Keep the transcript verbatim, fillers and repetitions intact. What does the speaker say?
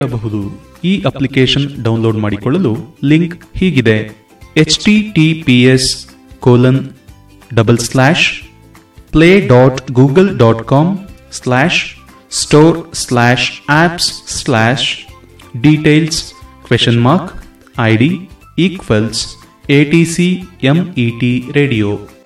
ಬಹುದು. ಈ application download ಮಾಡಿಕೊಳ್ಳಲು ಲಿಂಕ್ ಹೀಗಿದೆ: H T T P S colon double slash play dot Google dot com slash store slash apps slash details question mark I D equals A T C M E T radio.